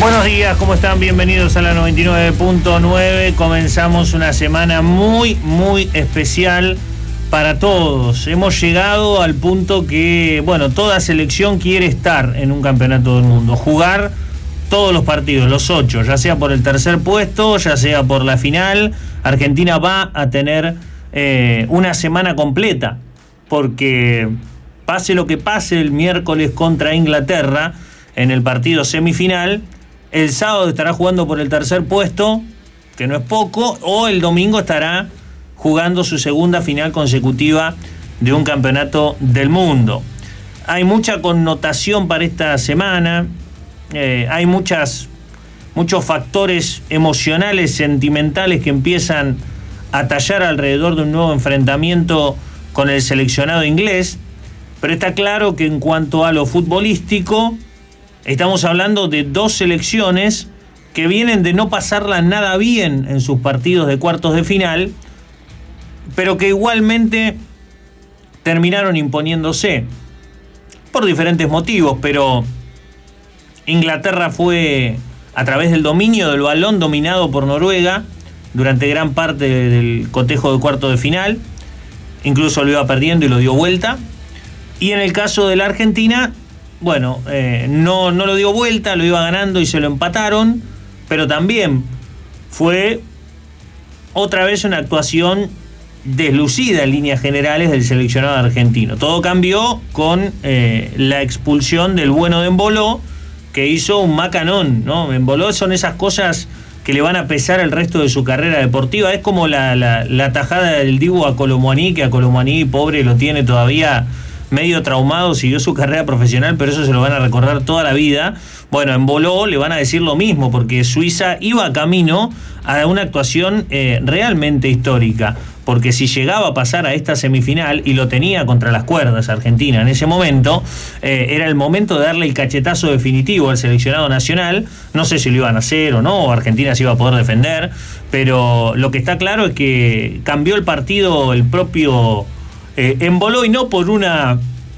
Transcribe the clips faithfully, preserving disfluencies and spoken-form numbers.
Buenos días, ¿cómo están? Bienvenidos a la noventa y nueve punto nueve. Comenzamos una semana muy, muy especial para todos. Hemos llegado al punto que, bueno, toda selección quiere estar en un campeonato del mundo, jugar todos los partidos, los ocho, ya sea por el tercer puesto, ya sea por la final. Argentina va a tener eh, una semana completa, porque pase lo que pase el miércoles contra Inglaterra en el partido semifinal, el sábado estará jugando por el tercer puesto, que no es poco, o el domingo estará jugando su segunda final consecutiva de un campeonato del mundo. Hay mucha connotación para esta semana, eh, hay muchas, muchos factores emocionales, sentimentales que empiezan a tallar alrededor de un nuevo enfrentamiento con el seleccionado inglés, pero está claro que en cuanto a lo futbolístico, estamos hablando de dos selecciones que vienen de no pasarla nada bien en sus partidos de cuartos de final, pero que igualmente terminaron imponiéndose por diferentes motivos, pero Inglaterra fue a través del dominio del balón dominado por Noruega durante gran parte del cotejo de cuartos de final, incluso lo iba perdiendo y lo dio vuelta, y en el caso de la Argentina, bueno, eh, no, no lo dio vuelta, lo iba ganando y se lo empataron, pero también fue otra vez una actuación deslucida en líneas generales del seleccionado argentino. Todo cambió con eh, la expulsión del bueno de Embolo, que hizo un macanón, ¿no? Embolo son esas cosas que le van a pesar el resto de su carrera deportiva. Es como la, la, la tajada del Dibu a Colomboani, que a Colomboani, pobre, lo tiene todavía medio traumado, siguió su carrera profesional, pero eso se lo van a recordar toda la vida. Bueno, en Boló le van a decir lo mismo, porque Suiza iba camino a una actuación eh, realmente histórica, porque si llegaba a pasar a esta semifinal, y lo tenía contra las cuerdas Argentina en ese momento, eh, era el momento de darle el cachetazo definitivo al seleccionado nacional. No sé si lo iban a hacer o no, o Argentina se iba a poder defender, pero lo que está claro es que cambió el partido el propio Eh, Embolo, y no por una,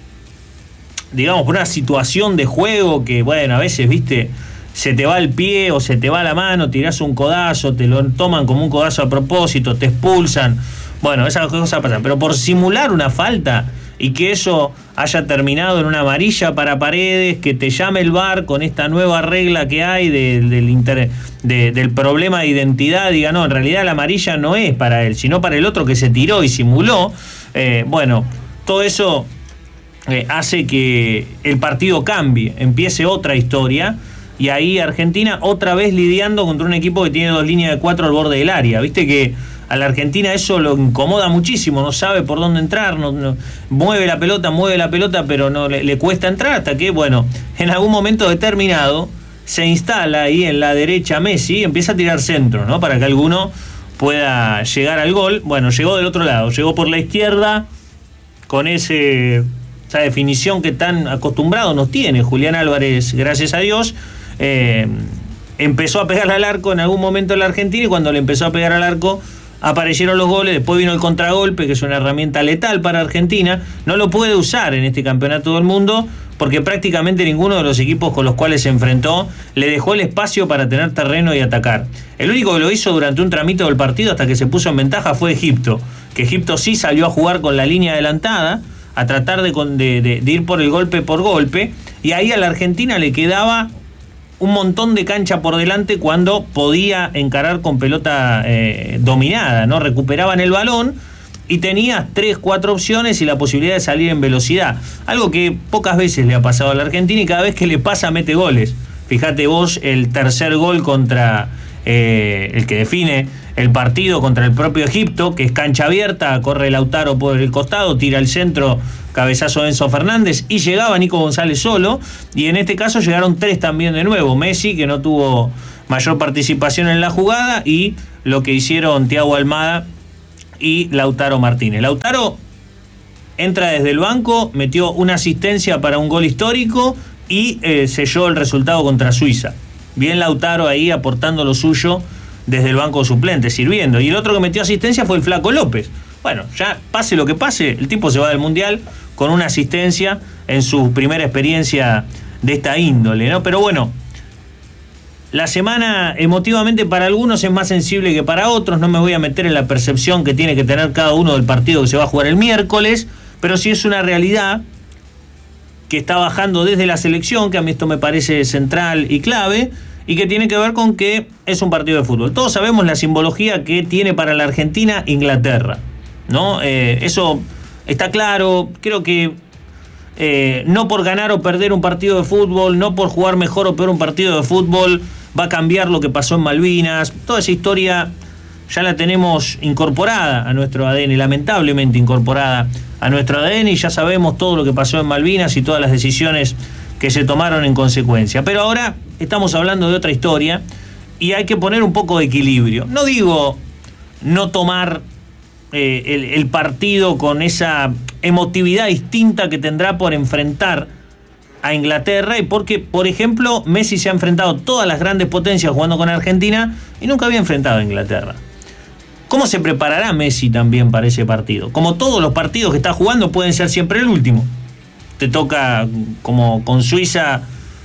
digamos, por una situación de juego que, bueno, a veces, viste, se te va el pie o se te va la mano, tirás un codazo, te lo toman como un codazo a propósito, te expulsan. Bueno, esas cosas pasan, pero por simular una falta y que eso haya terminado en una amarilla para Paredes, que te llame el V A R con esta nueva regla que hay de, del, inter, de, del problema de identidad, diga, no, en realidad la amarilla no es para él, sino para el otro que se tiró y simuló. Eh, bueno, todo eso eh, hace que el partido cambie, empiece otra historia, y ahí Argentina otra vez lidiando contra un equipo que tiene dos líneas de cuatro al borde del área. Viste que a la Argentina eso lo incomoda muchísimo, no sabe por dónde entrar, no, no, mueve la pelota, mueve la pelota, pero no le, le cuesta entrar, hasta que, bueno, en algún momento determinado se instala ahí en la derecha Messi y empieza a tirar centro, ¿no? Para que alguno pueda llegar al gol. Bueno, llegó del otro lado, llegó por la izquierda con ese, esa definición que tan acostumbrado nos tiene Julián Álvarez, gracias a Dios. Eh, empezó a pegarle al arco en algún momento en la Argentina, y cuando le empezó a pegar al arco aparecieron los goles. Después vino el contragolpe, que es una herramienta letal para Argentina. No lo puede usar en este campeonato del mundo porque prácticamente ninguno de los equipos con los cuales se enfrentó le dejó el espacio para tener terreno y atacar. El único que lo hizo durante un tramito del partido hasta que se puso en ventaja fue Egipto, que Egipto sí salió a jugar con la línea adelantada, a tratar de, de, de, de ir por el golpe por golpe, y ahí a la Argentina le quedaba un montón de cancha por delante cuando podía encarar con pelota eh, dominada, ¿no? Recuperaban el balón y tenías tres, cuatro opciones y la posibilidad de salir en velocidad. Algo que pocas veces le ha pasado a la Argentina, y cada vez que le pasa mete goles. Fíjate vos el tercer gol contra eh, el que define el partido contra el propio Egipto, que es cancha abierta, corre Lautaro por el costado, tira el centro, cabezazo de Enzo Fernández, y llegaba Nico González solo, y en este caso llegaron tres también de nuevo. Messi, que no tuvo mayor participación en la jugada, y lo que hicieron Thiago Almada y Lautaro Martínez. Lautaro entra desde el banco, metió una asistencia para un gol histórico y eh, selló el resultado contra Suiza. Bien Lautaro ahí aportando lo suyo desde el banco suplente, sirviendo. Y el otro que metió asistencia fue el Flaco López. Bueno, ya pase lo que pase, el tipo se va del Mundial con una asistencia en su primera experiencia de esta índole, ¿no? Pero bueno, la semana emotivamente para algunos es más sensible que para otros. No me voy a meter en la percepción que tiene que tener cada uno del partido que se va a jugar el miércoles, pero sí es una realidad que está bajando desde la selección, que a mí esto me parece central y clave, y que tiene que ver con que es un partido de fútbol. Todos sabemos la simbología que tiene para la Argentina Inglaterra, ¿no? Eh, eso está claro. Creo que eh, no por ganar o perder un partido de fútbol, no por jugar mejor o peor un partido de fútbol, va a cambiar lo que pasó en Malvinas. Toda esa historia ya la tenemos incorporada a nuestro A D N, lamentablemente incorporada a nuestro A D N, y ya sabemos todo lo que pasó en Malvinas y todas las decisiones que se tomaron en consecuencia. Pero ahora estamos hablando de otra historia y hay que poner un poco de equilibrio. No digo no tomar eh, el, el partido con esa emotividad distinta que tendrá por enfrentar a Inglaterra, y porque, por ejemplo, Messi se ha enfrentado a todas las grandes potencias jugando con Argentina y nunca había enfrentado a Inglaterra. ¿Cómo se preparará Messi también para ese partido? Como todos los partidos que está jugando pueden ser siempre el último. Te toca, como con Suiza,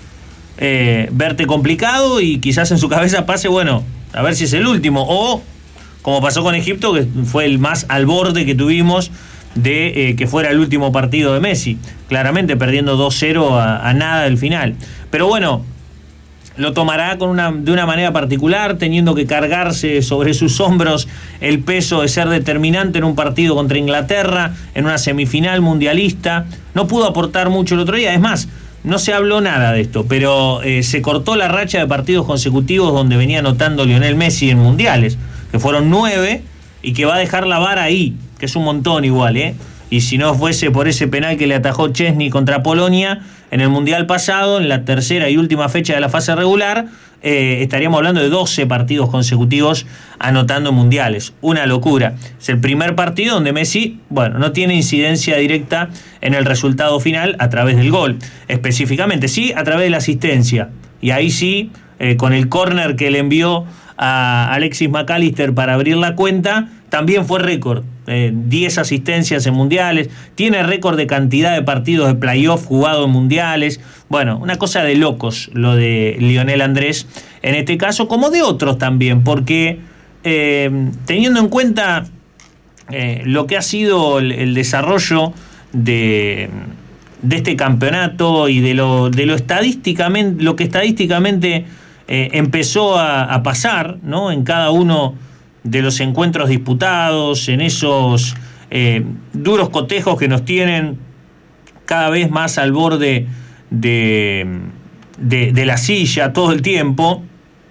eh, verte complicado y quizás en su cabeza pase, bueno, a ver si es el último. O, como pasó con Egipto, que fue el más al borde que tuvimos de eh, que fuera el último partido de Messi, claramente perdiendo dos cero a, a nada del final. Pero bueno, lo tomará con una, de una manera particular, teniendo que cargarse sobre sus hombros el peso de ser determinante en un partido contra Inglaterra, en una semifinal mundialista. No pudo aportar mucho el otro día, es más, no se habló nada de esto, pero eh, se cortó la racha de partidos consecutivos donde venía anotando Lionel Messi en mundiales, que fueron nueve, y que va a dejar la vara ahí, que es un montón igual, ¿eh? Y si no fuese por ese penal que le atajó Chesney contra Polonia en el Mundial pasado, en la tercera y última fecha de la fase regular, eh, estaríamos hablando de doce partidos consecutivos anotando mundiales. Una locura. Es el primer partido donde Messi, bueno, no tiene incidencia directa en el resultado final a través del gol. Específicamente, sí, a través de la asistencia. Y ahí sí, eh, con el córner que le envió a Alexis McAllister para abrir la cuenta, también fue récord. Eh, diez asistencias en mundiales, tiene récord de cantidad de partidos de playoff jugados en mundiales. Bueno, una cosa de locos lo de Lionel Andrés en este caso, como de otros también, porque eh, teniendo en cuenta eh, lo que ha sido el, el desarrollo de, de este campeonato y de lo, de lo estadísticamente, lo que estadísticamente eh, empezó a, a pasar, ¿no?, en cada uno de los encuentros disputados, en esos eh, duros cotejos que nos tienen cada vez más al borde de, de, de la silla todo el tiempo.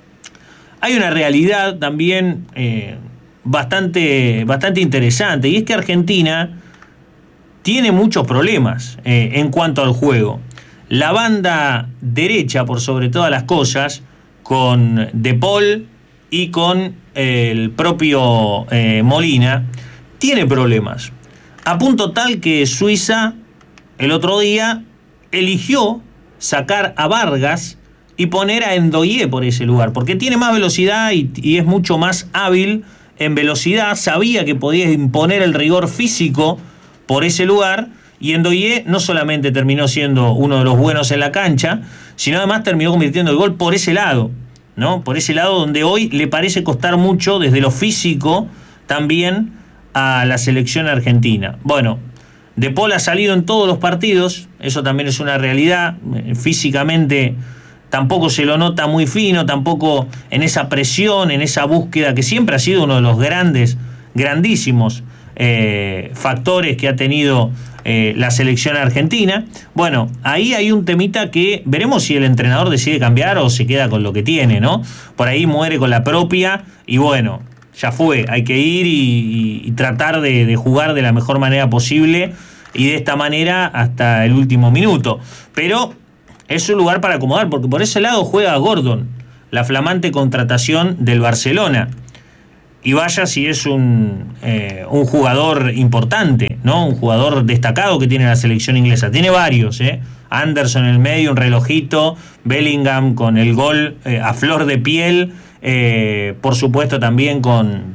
Hay una realidad también eh, bastante, bastante interesante, y es que Argentina tiene muchos problemas eh, en cuanto al juego. La banda derecha, por sobre todas las cosas, con De Paul y con el propio eh, Molina, tiene problemas. A punto tal que Suiza el otro día eligió sacar a Vargas y poner a Ndoye por ese lugar, porque tiene más velocidad y, y es mucho más hábil en velocidad. Sabía que podía imponer el rigor físico por ese lugar, y Ndoye no solamente terminó siendo uno de los buenos en la cancha, sino además terminó convirtiendo el gol por ese lado, ¿no? Por ese lado donde hoy le parece costar mucho desde lo físico también a la selección argentina. Bueno, De Paul ha salido en todos los partidos, eso también es una realidad. Físicamente tampoco se lo nota muy fino, tampoco en esa presión, en esa búsqueda, que siempre ha sido uno de los grandes, grandísimos eh, factores que ha tenido eh, la selección argentina. Bueno, ahí hay un temita que veremos si el entrenador decide cambiar o se queda con lo que tiene, ¿no? Por ahí muere con la propia y bueno, ya fue, hay que ir y, y, y tratar de, de jugar de la mejor manera posible, y de esta manera hasta el último minuto. Pero es un lugar para acomodar, porque por ese lado juega Gordon, la flamante contratación del Barcelona. Y vaya si es un, eh, un jugador importante, ¿no? Un jugador destacado que tiene la selección inglesa. Tiene varios, ¿eh? Anderson en el medio, un relojito, Bellingham con el gol eh, a flor de piel, eh, por supuesto también con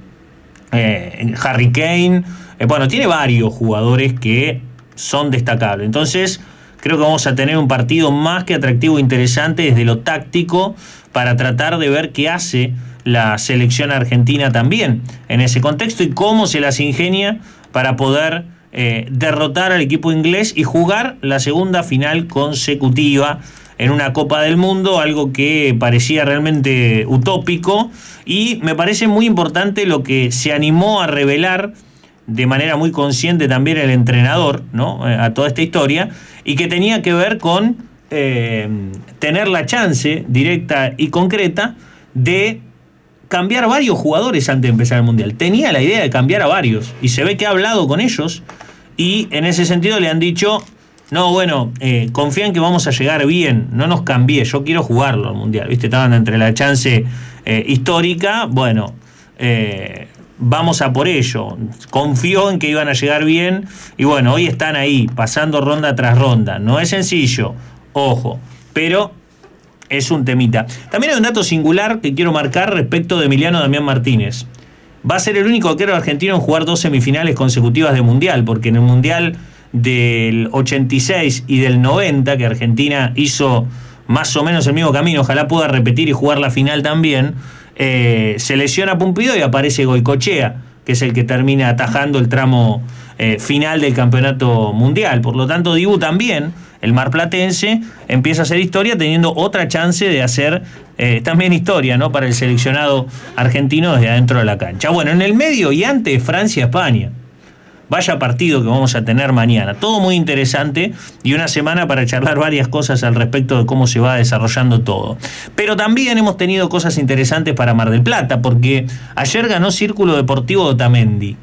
eh, Harry Kane. Eh, bueno, tiene varios jugadores que son destacables. Entonces, creo que vamos a tener un partido más que atractivo e interesante desde lo táctico para tratar de ver qué hace la selección argentina también en ese contexto y cómo se las ingenia para poder eh, derrotar al equipo inglés y jugar la segunda final consecutiva en una Copa del Mundo, algo que parecía realmente utópico, y me parece muy importante lo que se animó a revelar de manera muy consciente también el entrenador, ¿no?, a toda esta historia, y que tenía que ver con eh, tener la chance directa y concreta de cambiar varios jugadores antes de empezar el Mundial. Tenía la idea de cambiar a varios, y se ve que ha hablado con ellos, y en ese sentido le han dicho: no, bueno, eh, confían que vamos a llegar bien, no nos cambié, yo quiero jugarlo al Mundial, ¿viste? Estaban entre la chance eh, histórica, bueno, eh, vamos a por ello. Confió en que iban a llegar bien, y bueno, hoy están ahí, pasando ronda tras ronda. No es sencillo, ojo, pero es un temita. También hay un dato singular que quiero marcar respecto de Emiliano Damián Martínez. Va a ser el único arquero argentino en jugar dos semifinales consecutivas de Mundial, porque en el Mundial del ochenta y seis y del noventa, que Argentina hizo más o menos el mismo camino, ojalá pueda repetir y jugar la final también, eh, se lesiona Pumpido y aparece Goicoechea, que es el que termina atajando el tramo eh, final del campeonato mundial. Por lo tanto, Dibu también, el marplatense, empieza a hacer historia teniendo otra chance de hacer eh, también historia, ¿no?, para el seleccionado argentino desde adentro de la cancha. Bueno, en el medio y antes, Francia-España. Vaya partido que vamos a tener mañana. Todo muy interesante y una semana para charlar varias cosas al respecto de cómo se va desarrollando todo. Pero también hemos tenido cosas interesantes para Mar del Plata, porque ayer ganó Círculo Deportivo de Otamendi.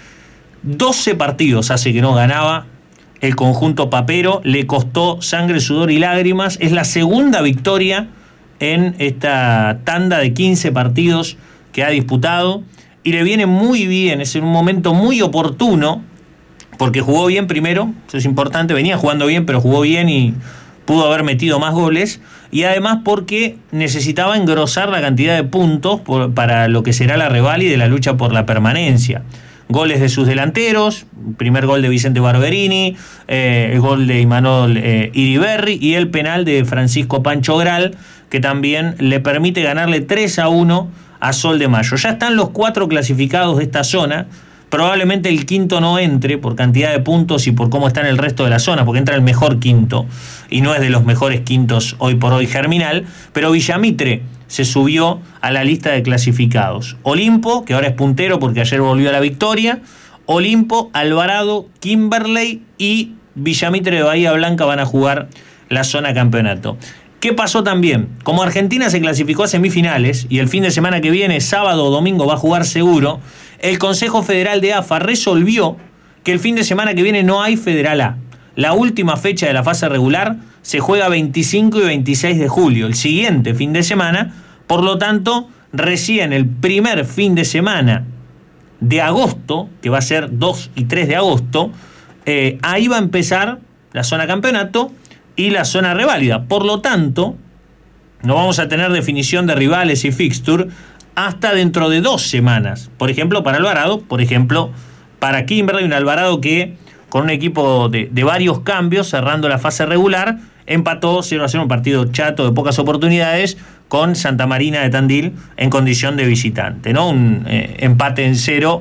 doce partidos hace que no ganaba el conjunto papero, le costó sangre, sudor y lágrimas. Es la segunda victoria en esta tanda de quince partidos que ha disputado. Y le viene muy bien, es en un momento muy oportuno, porque jugó bien primero, eso es importante, venía jugando bien, pero jugó bien y pudo haber metido más goles, y además porque necesitaba engrosar la cantidad de puntos por, para lo que será la reválida y de la lucha por la permanencia. Goles de sus delanteros, primer gol de Vicente Barberini, eh, el gol de Imanol eh, Iriberri y el penal de Francisco Pancho Gral, que también le permite ganarle tres a uno a Sol de Mayo. Ya están los cuatro clasificados de esta zona. Probablemente el quinto no entre por cantidad de puntos y por cómo está en el resto de la zona, porque entra el mejor quinto y no es de los mejores quintos hoy por hoy Germinal, pero Villamitre se subió a la lista de clasificados. Olimpo, que ahora es puntero porque ayer volvió a la victoria, Olimpo, Alvarado, Kimberley y Villamitre de Bahía Blanca van a jugar la zona campeonato. ¿Qué pasó también? Como Argentina se clasificó a semifinales y el fin de semana que viene, sábado o domingo, va a jugar seguro, el Consejo Federal de A F A resolvió que el fin de semana que viene no hay Federal A. La última fecha de la fase regular se juega veinticinco y veintiséis de julio, el siguiente fin de semana. Por lo tanto, recién el primer fin de semana de agosto, que va a ser dos y tres de agosto, eh, ahí va a empezar la zona campeonato y la zona reválida. Por lo tanto, no vamos a tener definición de rivales y fixture hasta dentro de dos semanas. Por ejemplo, para Alvarado, por ejemplo, para Kimberley, un Alvarado que con un equipo de, de varios cambios, cerrando la fase regular, empató cero a cero, un partido chato de pocas oportunidades, con Santa Marina de Tandil en condición de visitante, ¿no? Un eh, empate en cero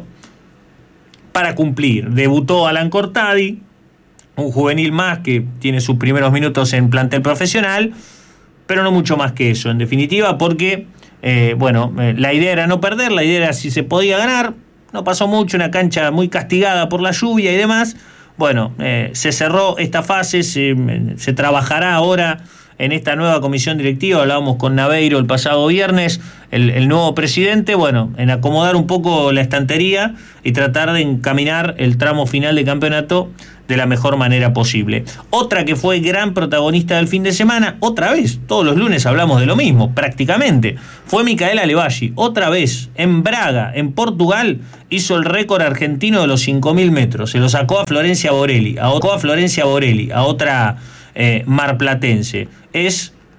para cumplir. Debutó Alan Cortadi, un juvenil más que tiene sus primeros minutos en plantel profesional, pero no mucho más que eso, en definitiva, porque eh, bueno, eh, la idea era no perder, la idea era si se podía ganar. No pasó mucho, una cancha muy castigada por la lluvia y demás. Bueno, eh, se cerró esta fase, se, se trabajará ahora en esta nueva comisión directiva. Hablábamos con Naveiro el pasado viernes, el, el nuevo presidente, bueno, en acomodar un poco la estantería y tratar de encaminar el tramo final de campeonato de la mejor manera posible. Otra que fue gran protagonista del fin de semana, otra vez, todos los lunes hablamos de lo mismo, prácticamente, fue Micaela Levalli. Otra vez, en Braga, en Portugal, hizo el récord argentino de los cinco mil metros. Se lo sacó a Florencia Borelli, a, a Florencia Borelli, a otra eh, marplatense. Es